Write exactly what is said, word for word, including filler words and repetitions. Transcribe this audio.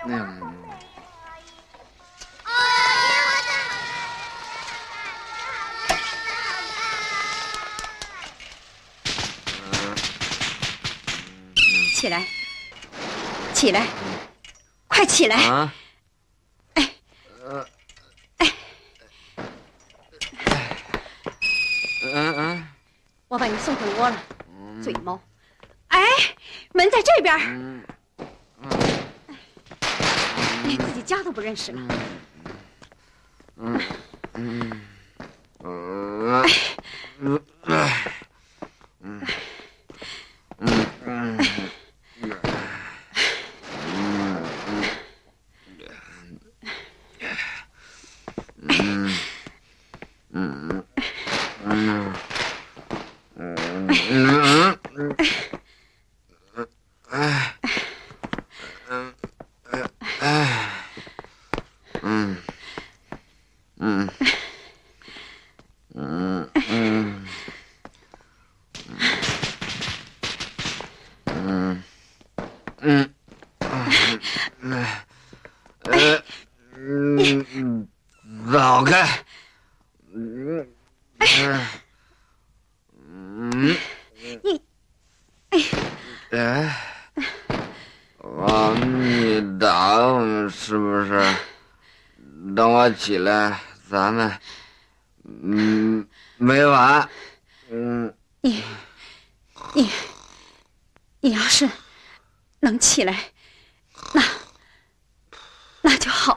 嗯。 起来，起来，快起来！ 啊！ 哎， 呃， 哎， 嗯嗯， 我把你送回窝了，嘴猫。哎，门在这边。 嗯嗯， 连自己家都不认识了。 嗯嗯嗯嗯嗯嗯嗯嗯。走开！嗯嗯嗯， 你， 哎，我你打我是不是？等我起来，咱们嗯没完。嗯， 你，你，你要是能起来，那那就好